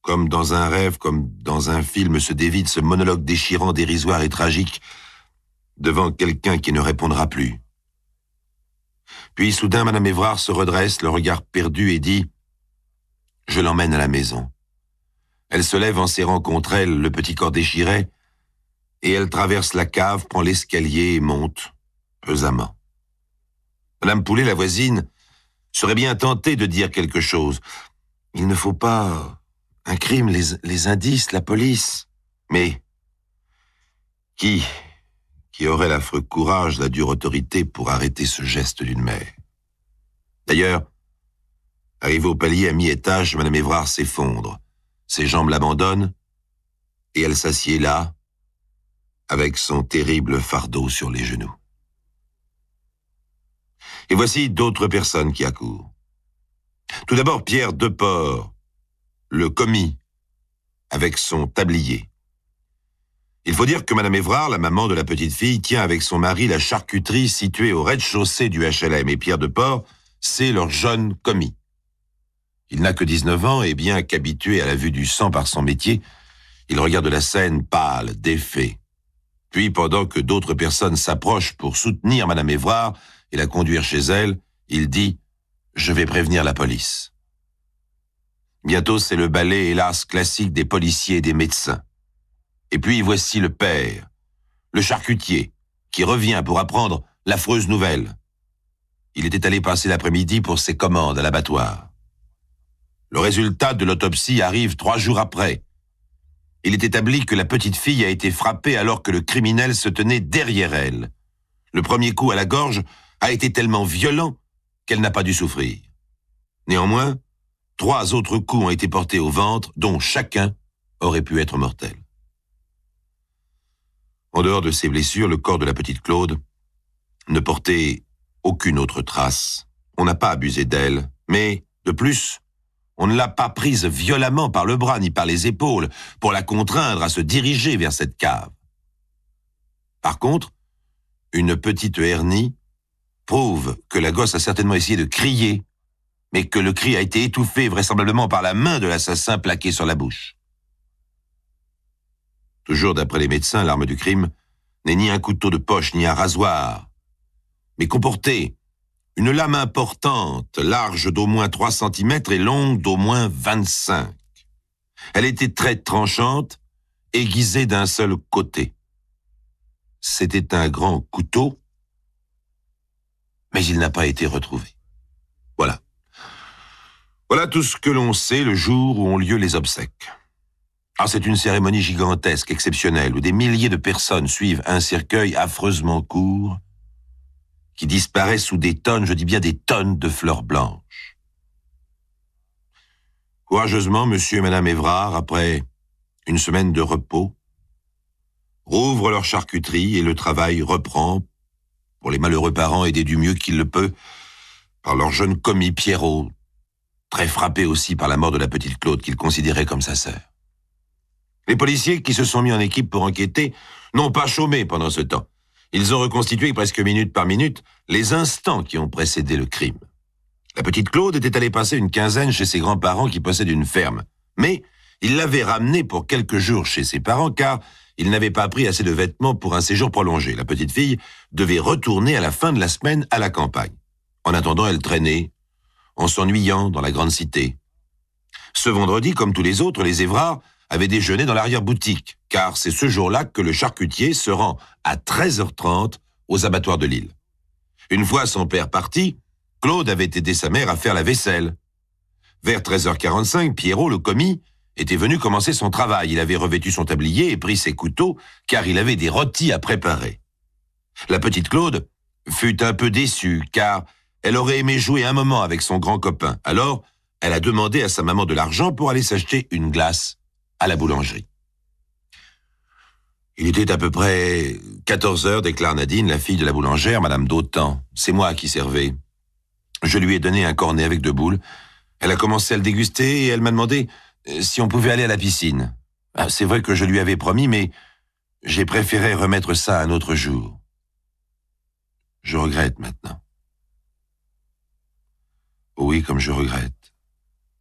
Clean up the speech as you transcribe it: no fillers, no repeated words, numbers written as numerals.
Comme dans un rêve, comme dans un film, se dévide ce monologue déchirant, dérisoire et tragique devant quelqu'un qui ne répondra plus. Puis soudain, Madame Évrard se redresse, le regard perdu, et dit « Je l'emmène à la maison ». Elle se lève en serrant contre elle le petit corps déchiré, et elle traverse la cave, prend l'escalier et monte, pesamment. Madame Poulet, la voisine, serait bien tentée de dire quelque chose. Il ne faut pas... Un crime, les indices, la police. Mais qui aurait l'affreux courage, la dure autorité pour arrêter ce geste d'une mère? D'ailleurs, arrivée au palier à mi-étage, Madame Évrard s'effondre. Ses jambes l'abandonnent et elle s'assied là, avec son terrible fardeau sur les genoux. Et voici d'autres personnes qui accourent. Tout d'abord, Pierre Deport, le commis, avec son tablier. Il faut dire que Madame Évrard, la maman de la petite fille, tient avec son mari la charcuterie située au rez-de-chaussée du HLM, et Pierre Deport, c'est leur jeune commis. Il n'a que 19 ans, et bien qu'habitué à la vue du sang par son métier, il regarde la scène pâle, défait. Puis, pendant que d'autres personnes s'approchent pour soutenir Madame Évrard et la conduire chez elle, il dit « Je vais prévenir la police ». Bientôt, c'est le ballet, hélas, classique des policiers et des médecins. Et puis, voici le père, le charcutier, qui revient pour apprendre l'affreuse nouvelle. Il était allé passer l'après-midi pour ses commandes à l'abattoir. Le résultat de l'autopsie arrive 3 jours après. Il est établi que la petite fille a été frappée alors que le criminel se tenait derrière elle. Le premier coup à la gorge a été tellement violent qu'elle n'a pas dû souffrir. Néanmoins, 3 autres coups ont été portés au ventre, dont chacun aurait pu être mortel. En dehors de ces blessures, le corps de la petite Claude ne portait aucune autre trace. On n'a pas abusé d'elle, mais, de plus, on ne l'a pas prise violemment par le bras ni par les épaules pour la contraindre à se diriger vers cette cave. Par contre, une petite hernie prouve que la gosse a certainement essayé de crier, mais que le cri a été étouffé vraisemblablement par la main de l'assassin plaquée sur la bouche. Toujours d'après les médecins, l'arme du crime n'est ni un couteau de poche ni un rasoir, mais comportait une lame importante, large d'au moins 3 cm et longue d'au moins 25. Elle était très tranchante, aiguisée d'un seul côté. C'était un grand couteau, mais il n'a pas été retrouvé. Voilà. Voilà tout ce que l'on sait le jour où ont lieu les obsèques. Alors c'est une cérémonie gigantesque, exceptionnelle, où des milliers de personnes suivent un cercueil affreusement court, qui disparaît sous des tonnes, je dis bien des tonnes de fleurs blanches. Courageusement, monsieur et madame Évrard, après une semaine de repos, rouvrent leur charcuterie et le travail reprend, pour les malheureux parents aidés du mieux qu'ils le peuvent, par leur jeune commis Pierrot, très frappé aussi par la mort de la petite Claude qu'il considérait comme sa sœur. Les policiers qui se sont mis en équipe pour enquêter n'ont pas chômé pendant ce temps. Ils ont reconstitué presque minute par minute les instants qui ont précédé le crime. La petite Claude était allée passer une quinzaine chez ses grands-parents qui possèdent une ferme. Mais il l'avait ramenée pour quelques jours chez ses parents car il n'avait pas pris assez de vêtements pour un séjour prolongé. La petite fille devait retourner à la fin de la semaine à la campagne. En attendant, elle traînait, en s'ennuyant dans la grande cité. Ce vendredi, comme tous les autres, les Évrard avaient déjeuné dans l'arrière-boutique, car c'est ce jour-là que le charcutier se rend à 13h30 aux abattoirs de Lille. Une fois son père parti, Claude avait aidé sa mère à faire la vaisselle. Vers 13h45, Pierrot, le commis, était venu commencer son travail. Il avait revêtu son tablier et pris ses couteaux, car il avait des rôtis à préparer. La petite Claude fut un peu déçue, car elle aurait aimé jouer un moment avec son grand copain. Alors, elle a demandé à sa maman de l'argent pour aller s'acheter une glace à la boulangerie. Il était à peu près 14h, déclare Nadine, la fille de la boulangère, Madame d'Autan. C'est moi qui servais. Je lui ai donné un cornet avec 2 boules. Elle a commencé à le déguster et elle m'a demandé si on pouvait aller à la piscine. C'est vrai que je lui avais promis, mais j'ai préféré remettre ça un autre jour. Je regrette maintenant. Oui, comme je regrette.